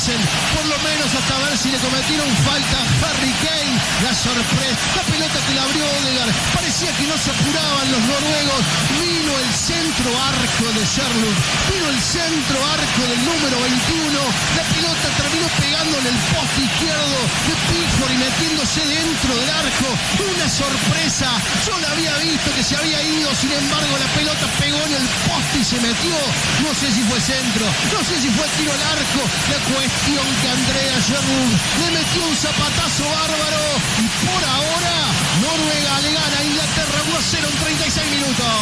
dicen, por lo menos hasta ver si le cometieron falta a Harry Kane. La sorpresa, la pelota que la abrió Odegaard, parecía que no se apuraban los noruegos. Vino el centro arco de Sherlock, vino el centro arco del número 21. La pelota terminó pegando en el poste izquierdo de Pickford y metiéndose dentro del arco. Una sorpresa, yo la había visto que se había ido, sin embargo la pelota pegó en el poste y se metió. No sé si fue centro, no sé si fue tiro al arco. La cuestión que Andrea Sherlock le metió un zapatazo bárbaro y por ahora Noruega le gana a Inglaterra 1-0 en 36 minutos.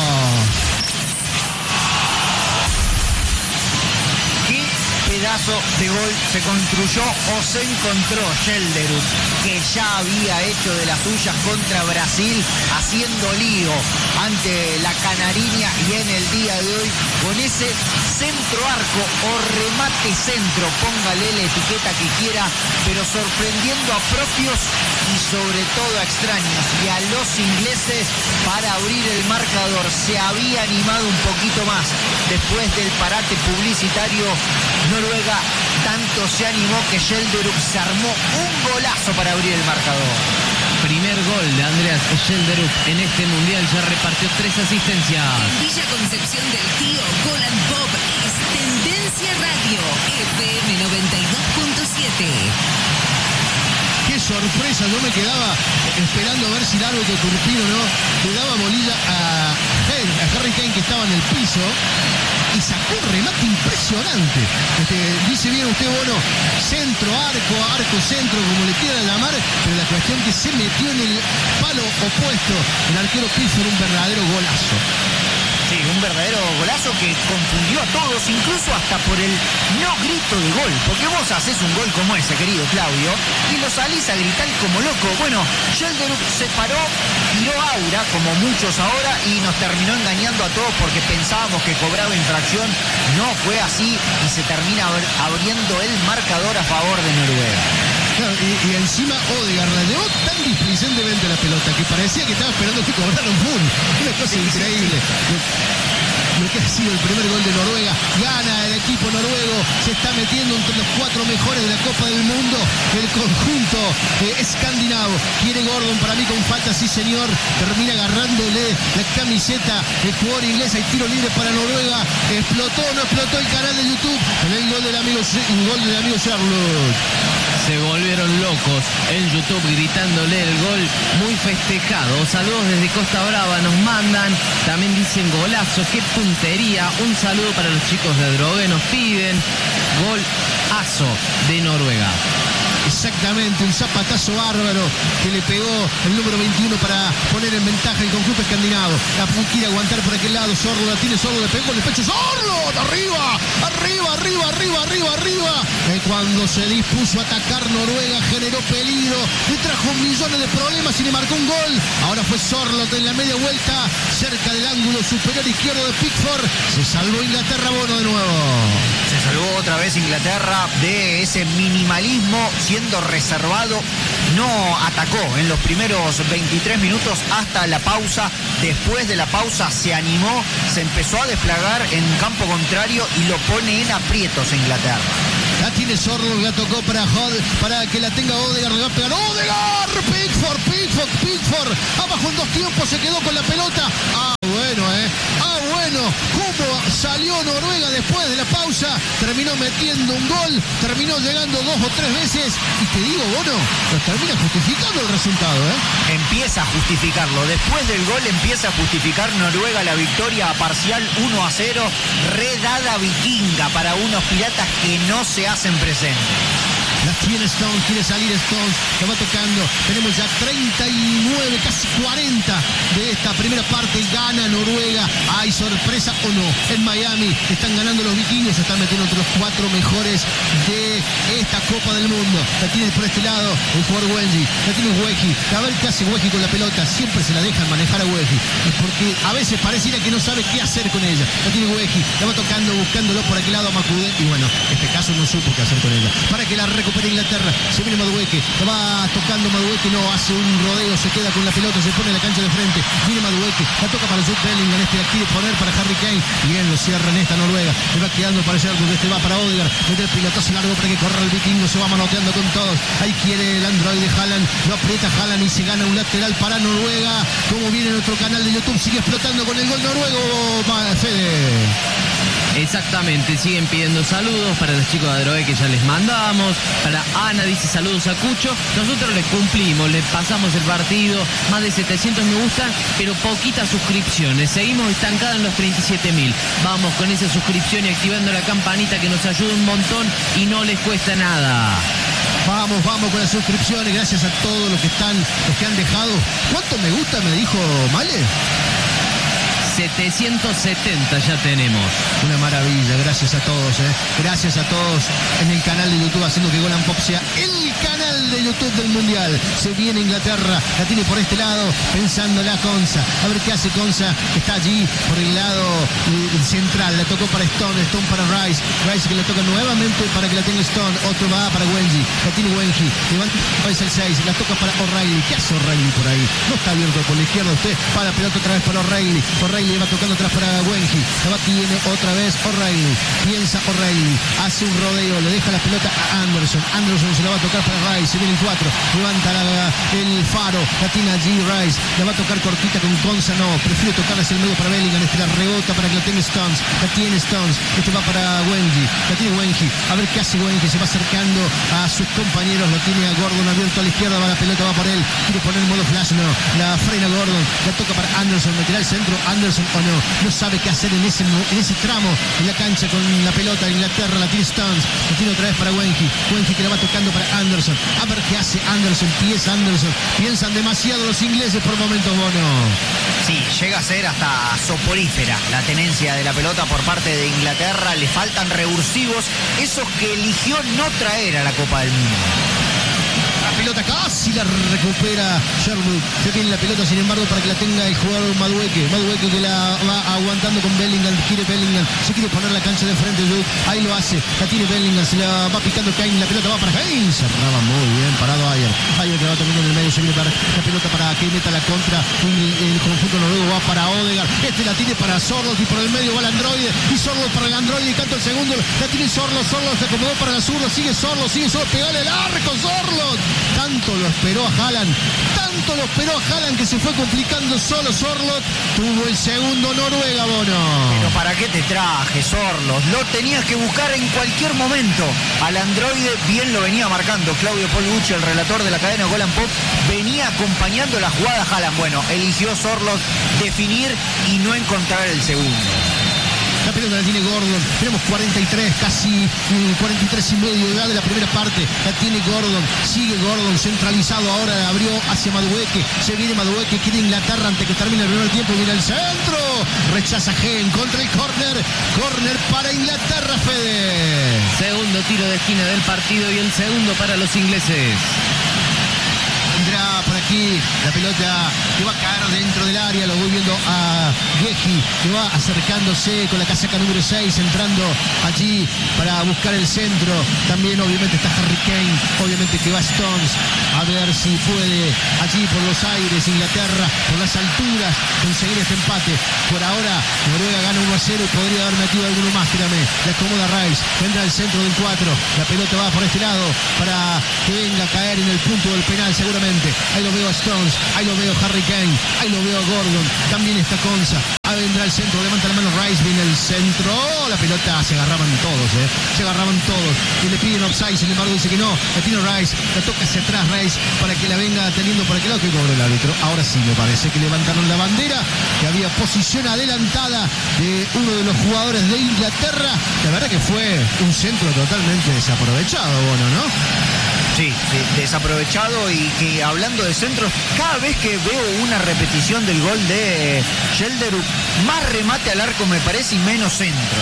Pedazo de gol se construyó o se encontró Schelderup, que ya había hecho de las suyas contra Brasil, haciendo lío ante la Canariña, y en el día de hoy con ese centro arco o remate centro, póngale la etiqueta que quiera, pero sorprendiendo a propios y sobre todo a extraños, y a los ingleses para abrir el marcador. Se había animado un poquito más después del parate publicitario. Noruega tanto se animó que Schelderup se armó un golazo para abrir el marcador. Primer gol de Andreas Schelderup en este mundial, ya repartió 3 asistencias. En Villa Concepción del Tío, Gol and Pop es Tendencia Radio, FM 92.7. Qué sorpresa, yo me quedaba esperando a ver si el árbitro Turpino no le daba bolilla a Harry Kane, que estaba en el piso, y sacó un remate impresionante. Dice bien usted, Bono, centro, arco, centro, como le quiera llamar, pero la cuestión que se metió en el palo opuesto el arquero Pickford, un verdadero golazo. Sí, un verdadero golazo que confundió a todos, incluso hasta por el no grito de gol, porque vos haces un gol como ese, querido Claudio, y lo salís a gritar como loco. Bueno, Schelderup se paró, tiró aura, como muchos ahora, y nos terminó engañando a todos porque pensábamos que cobraba infracción. No fue así y se termina abriendo el marcador a favor de Noruega. Claro, y encima Odegaard la llevó tan displicentemente la pelota que parecía que estaba esperando que cobraran un full. Una cosa increíble. Lo que ha sido el primer gol de Noruega, gana el equipo noruego, se está metiendo entre los 4 mejores de la Copa del Mundo, el conjunto escandinavo. Quiere Gordon para mí con falta, sí señor, termina agarrándole la camiseta el jugador inglés. Hay tiro libre para Noruega. Explotó o no explotó el canal de YouTube con el gol del amigo Sherlock. Se volvieron locos en YouTube gritándole el gol, muy festejado. Saludos desde Costa Brava nos mandan, también dicen golazo, qué puntería. Un saludo para los chicos de Drogué, nos piden golazo de Noruega. Exactamente, un zapatazo bárbaro que le pegó el número 21 para poner en ventaja el conjunto escandinavo. La quiere aguantar por aquel lado, Sorlo la tiene, Sorlo le pegó en el pecho, Sorlo, arriba. Cuando se dispuso a atacar Noruega, generó peligro, le trajo millones de problemas y le marcó un gol. Ahora fue Sorlo en la media vuelta, cerca del ángulo superior izquierdo de Pickford. Se salvó Inglaterra, Bono, de nuevo. Se salvó otra vez Inglaterra de ese minimalismo, siendo reservado. No atacó en los primeros 23 minutos hasta la pausa. Después de la pausa se animó, se empezó a desplegar en campo contrario y lo pone en aprietos a Inglaterra. La tiene Sorlo, la tocó para que la tenga Odegaard, le va a pegar Odegaard, Pickford, abajo en 2 tiempos, se quedó con la pelota. Bueno, cómo salió Noruega después de la pausa, terminó metiendo un gol, terminó llegando 2 o 3 veces, y te digo, Bono, lo termina justificando el resultado, Empieza a justificarlo, después del gol empieza a justificar Noruega la victoria parcial 1-0, redada vikinga para unos piratas que no se hacen presentes. La tiene Stones, quiere salir Stones, lo va tocando. Tenemos ya 39, casi 40 de esta primera parte. Gana Noruega. ¿Hay sorpresa o no? En Miami están ganando los vikingos, se están metiendo entre los 4 mejores de esta Copa del Mundo. La tiene por este lado el jugador Weji. La tiene Weji. A ver qué hace Weji con la pelota. Siempre se la dejan manejar a Weji, porque a veces pareciera que no sabe qué hacer con ella. La tiene Weji, la va tocando, buscándolo por aquel lado a Makude. Y bueno, en este caso no supo qué hacer con ella. Para que la recupere Inglaterra, se viene Madueke, la va tocando Madueke, no, hace un rodeo, se queda con la pelota, se pone en la cancha de frente, viene Madueke, la toca para Jude Bellingham, la quiere poner para Harry Kane, bien lo cierra en esta Noruega, le va quedando para Sherwood, va para Odegaard, mete el pilotazo largo para que corra el vikingo, se va manoteando con todos, ahí quiere el androide Haaland, lo aprieta Haaland y se gana un lateral para Noruega. Como viene nuestro canal de YouTube, sigue explotando con el gol noruego, Fede. Exactamente, siguen pidiendo saludos para los chicos de Adroé que ya les mandamos. Para Ana dice saludos a Cucho. Nosotros les cumplimos, les pasamos el partido, más de 700 me gustan, pero poquitas suscripciones. Seguimos estancados en los 37.000. Vamos con esa suscripción y activando la campanita que nos ayuda un montón y no les cuesta nada. Vamos con las suscripciones, gracias a todos los que han dejado. ¿Cuánto me gusta me dijo Male? 770 ya tenemos. Una maravilla, gracias a todos, gracias a todos en el canal de YouTube, haciendo que Golan Pop sea el canal de YouTube del Mundial. Se viene Inglaterra, la tiene por este lado, pensando la Konsa, a ver qué hace Konsa, está allí por el lado central, la tocó para Stone para Rice que la toca nuevamente para que la tenga Stone, otro va para Wenji, la tiene Wenji, levanta el 6, la toca para O'Reilly. ¿Qué hace O'Reilly por ahí? No está abierto por la izquierda usted, para la pelota otra vez para O'Reilly le va tocando atrás para Wenji, la tiene otra vez O'Reilly, piensa O'Reilly, hace un rodeo, le deja la pelota a Anderson se la va a tocar para Rice, se viene el 4, levanta el faro, la tiene allí Rice, la va a tocar cortita con Konsa, no, prefiere tocarla hacia el medio para Bellingham, la rebota para que la tenga Stones, la tiene Stones, va para Wenji, la tiene Wenji, a ver qué hace Wenji, se va acercando a sus compañeros, lo tiene a Gordon abierto a la izquierda, va la pelota, va por él, quiere poner en modo flash, no, la frena Gordon, la toca para Anderson, meterá el centro, Anderson o no sabe qué hacer en ese tramo en la cancha con la pelota. Inglaterra la tiene Stones, la tiene otra vez para Wenji que la va tocando para Anderson, a ver qué hace Anderson, piensan demasiado los ingleses por momentos, Bono. Sí, llega a ser hasta soporífera la tenencia de la pelota por parte de Inglaterra, le faltan revulsivos, esos que eligió no traer a la Copa del Mundo. La pelota casi la recupera Sherwood. Se viene la pelota, sin embargo, para que la tenga el jugador Madueke que la va aguantando con Bellingham. Se quiere poner la cancha de frente. Ahí lo hace. La tiene Bellingham. Se la va picando Kane. La pelota va para Kane. Cerraba muy bien. Parado Ayer que va teniendo en el medio. Se viene para la pelota para que meta la contra. El conjunto noruego va para Odegaard. La tiene para Sorloth y por el medio va el androide. Y Sorloth para el androide. Y canto el segundo. La tiene Sorloth. Se acomodó para la zurda. Sigue Sorloth. Pegale el arco. Sorloth. Tanto lo esperó a Haaland que se fue complicando solo Sorloth. Tuvo el segundo Noruega, Bono. Pero ¿para qué te traje, Sorloth? Lo tenías que buscar en cualquier momento. Al androide bien lo venía marcando Claudio Polgucci, el relator de la cadena Golan Pop, venía acompañando la jugada Haaland. Bueno, eligió Sorloth definir y no encontrar el segundo. La pelota la tiene Gordon, tenemos 43, casi 43 y medio de edad de la primera parte, la tiene Gordon, sigue Gordon, centralizado ahora, la abrió hacia Madueke, se viene Madueke, quiere Inglaterra antes que termine el primer tiempo, viene el centro, rechaza Gen contra el córner para Inglaterra, Fede. Segundo tiro de esquina del partido y el segundo para los ingleses. Vendrá por aquí la pelota que va a caer dentro del área, lo voy viendo a Geji que va acercándose con la casaca número 6, entrando allí para buscar el centro. También obviamente está Harry Kane, obviamente que va Stones, a ver si puede allí por los aires Inglaterra, por las alturas, conseguir este empate. Por ahora Noruega gana 1-0 y podría haber metido alguno más, créame. La acomoda Rice, vendrá al centro del 4, la pelota va por este lado para que venga a caer en el punto del penal seguramente. Ahí lo veo a Stones, ahí lo veo a Harry Kane, ahí lo veo a Gordon, también está Konsa. Ahí vendrá el centro, levanta la mano Rice, viene el centro, la pelota, se agarraban todos, y le piden offside, sin embargo dice que no, la tiene Rice, la toca hacia atrás Rice para que la venga teniendo por aquel lado, que cobre el árbitro. Ahora sí me parece que levantaron la bandera, que había posición adelantada de uno de los jugadores de Inglaterra. La verdad que fue un centro totalmente desaprovechado, Bono, ¿no? Sí, desaprovechado, y que hablando de centros, cada vez que veo una repetición del gol de Shelderuk, más remate al arco me parece y menos centro,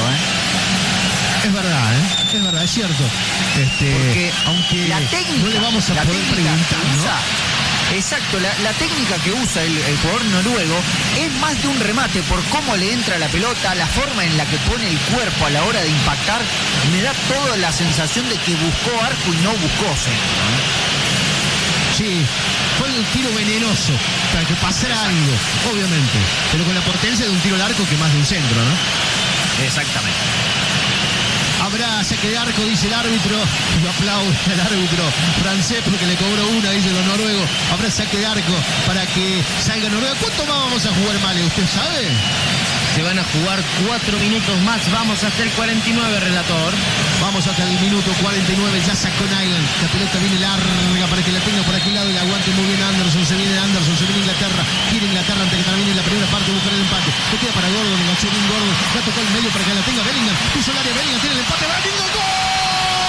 Es verdad, es cierto. Porque aunque la técnica, no le vamos a poder preguntar, ¿no? Exacto, la técnica que usa el jugador noruego es más de un remate por cómo le entra la pelota, la forma en la que pone el cuerpo a la hora de impactar, me da toda la sensación de que buscó arco y no buscó centro. Sí, fue un tiro venenoso para que pasara algo, obviamente, pero con la potencia de un tiro al arco que más de un centro, ¿no? Exactamente. Habrá saque de arco, dice el árbitro. Lo aplaude al árbitro francés porque le cobró una, dice los noruegos. Habrá saque de arco para que salga Noruega. ¿Cuánto más vamos a jugar, Male? ¿Usted sabe? Se van a jugar 4 minutos más. Vamos hasta el 49, relator. Vamos hasta el minuto 49. Ya sacó Nyland. La pelota viene larga para que la tenga por aquel lado. Y la aguante muy bien Anderson. Se viene Anderson. Se viene Inglaterra. Quiere Inglaterra antes que termine la primera parte. Buscar el empate. Le queda para Gordon. Enganchó bien Gordon. La tocó el medio para que la tenga Bellingham. Puso el área Bellingham. Tiene el empate. ¡Bellingham!